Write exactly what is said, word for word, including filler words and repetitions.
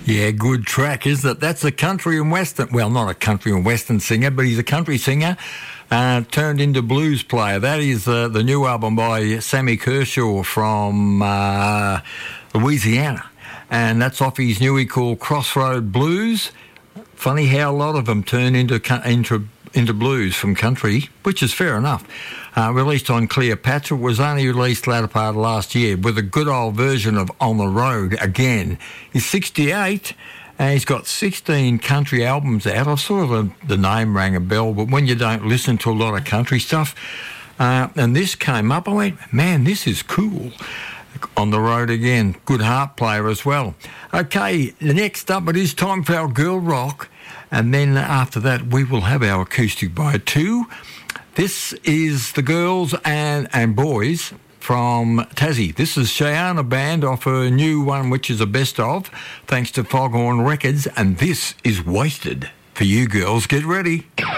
Yeah, good track, isn't it? That's a country and western, well, not a country and western singer, but he's a country singer uh, turned into blues player. That is uh, the new album by Sammy Kershaw from uh, Louisiana. And that's off his new, he called Crossroad Blues. Funny how a lot of them turn into into into blues from country, which is fair enough. Uh, released on Cleopatra, was only released latter part of last year with a good old version of On the Road again. He's sixty-eight and he's got sixteen country albums out. I saw the, the name rang a bell, but when you don't listen to a lot of country stuff, uh, and this came up, I went, man, this is cool. On the Road again. Good harp player as well. Okay, next up it is time for our Girl Rock, and then after that we will have our Acoustic by Two. This is the girls and, and boys from Tassie. This is Cheyenne Band off her new one, which is a best of, thanks to Foghorn Records, and this is Wasted. For you girls, get ready.